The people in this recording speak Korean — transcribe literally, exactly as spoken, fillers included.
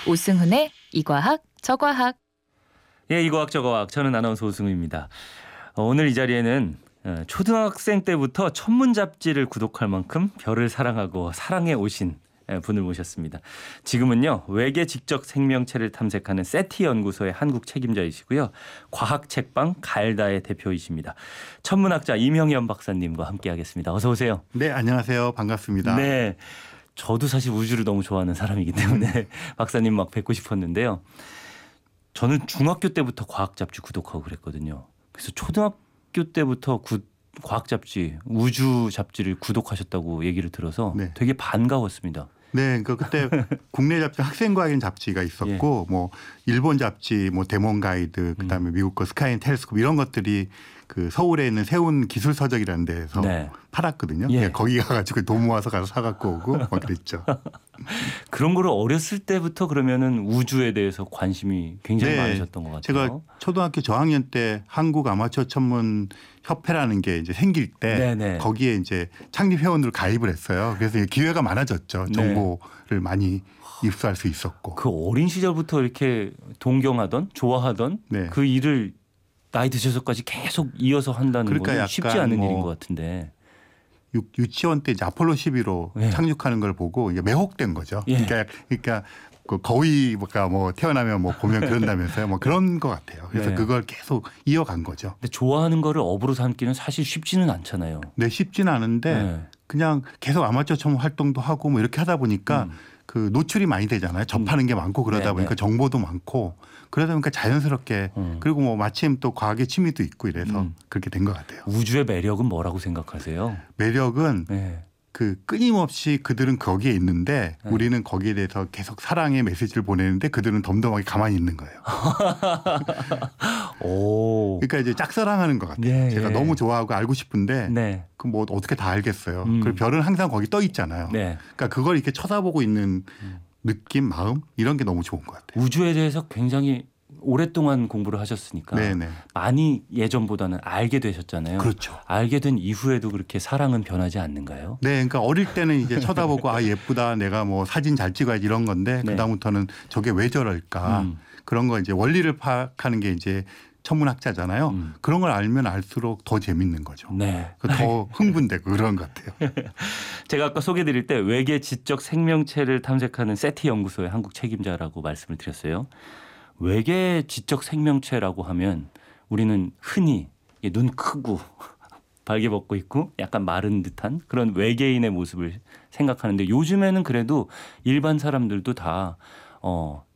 오승훈의 이과학 저과학. 예, 이과학 저과학. 저는 아나운서 오승훈입니다. 어, 오늘 이 자리에는 초등학생 때부터 천문 잡지를 구독할 만큼 별을 사랑하고 사랑해 오신 분을 모셨습니다. 지금은요, 외계 지적 생명체를 탐색하는 세티 연구소의 한국 책임자이시고요, 과학 책방 갈다의 대표이십니다. 천문학자 임형현 박사님과 함께하겠습니다. 어서 오세요. 네, 안녕하세요. 반갑습니다. 네, 저도 사실 우주를 너무 좋아하는 사람이기 때문에 박사님 막 뵙고 싶었는데요. 저는 중학교 때부터 과학 잡지 구독하고 그랬거든요. 그래서 초등학교 때부터 구, 과학 잡지, 우주 잡지를 구독하셨다고 얘기를 들어서 네. 되게 반가웠습니다. 네, 그러니까 그때 국내 잡지 학생과학인 잡지가 있었고, 예. 뭐 일본 잡지, 뭐 데몬 가이드, 그다음에 음. 미국 거 스카이 앤 텔레스콥 이런 것들이 그 서울에 있는 세운 기술서적이라는 데서 네. 팔았거든요. 예. 네, 거기 가가지고 돈 모아서 가서 사갖고 오고 막 그랬죠. 그런 거를 어렸을 때부터 그러면은 우주에 대해서 관심이 굉장히 네, 많으셨던 것 같아요. 제가 초등학교 저학년 때 한국 아마추어 천문 협회라는 게 이제 생길 때 네네. 거기에 이제 창립 회원으로 가입을 했어요. 그래서 기회가 많아졌죠. 정보를 네. 많이 입수할 수 있었고. 그 어린 시절부터 이렇게 동경하던 좋아하던 네. 그 일을 나이 드셔서까지 계속 이어서 한다는 그러니까 건 쉽지 않은 뭐 일인 것 같은데. 유, 유치원 때 이제 아폴로 십일호 네. 착륙하는 걸 보고 이게 매혹된 거죠. 예. 그러니까, 그러니까 그 거위가 뭐 태어나면 뭐 보면 그런다면서요. 뭐 그런 것 같아요. 그래서 네. 그걸 계속 이어간 거죠. 근데 좋아하는 거를 업으로 삼기는 사실 쉽지는 않잖아요. 네, 쉽지는 않은데 네. 그냥 계속 아마추어 천문 활동도 하고 뭐 이렇게 하다 보니까 음. 그 노출이 많이 되잖아요. 접하는 음. 게 많고 그러다 네, 보니까 네. 정보도 많고 그러다 보니까 자연스럽게 음. 그리고 뭐 마침 또 과학의 취미도 있고 이래서 음. 그렇게 된 것 같아요. 우주의 매력은 뭐라고 생각하세요? 매력은 네. 그 끊임없이 그들은 거기에 있는데 네. 우리는 거기에 대해서 계속 사랑의 메시지를 보내는데 그들은 덤덤하게 가만히 있는 거예요. 오. 그러니까 이제 짝사랑하는 것 같아요. 네, 제가 네. 너무 좋아하고 알고 싶은데 네. 그 뭐 어떻게 다 알겠어요. 음. 그리고 별은 항상 거기 떠 있잖아요. 네. 그러니까 그걸 이렇게 쳐다보고 있는 음. 느낌, 마음 이런 게 너무 좋은 것 같아요. 우주에 대해서 굉장히 오랫동안 공부를 하셨으니까 네네. 많이 예전보다는 알게 되셨잖아요. 그렇죠. 알게 된 이후에도 그렇게 사랑은 변하지 않는가요? 네, 그러니까 어릴 때는 이제 쳐다보고 아 예쁘다, 내가 뭐 사진 잘 찍어야지 이런 건데 네. 그다음부터는 저게 왜 저럴까 음. 그런 거 이제 원리를 파악하는 게 이제 천문학자잖아요. 음. 그런 걸 알면 알수록 더 재밌는 거죠. 네. 더 흥분되고 그런 것 같아요. 제가 아까 소개드릴 때 외계 지적 생명체를 탐색하는 세티 연구소의 한국 책임자라고 말씀을 드렸어요. 외계 지적 생명체라고 하면 우리는 흔히 눈 크고 발개 벗고 있고 약간 마른 듯한 그런 외계인의 모습을 생각하는데 요즘에는 그래도 일반 사람들도 다 어,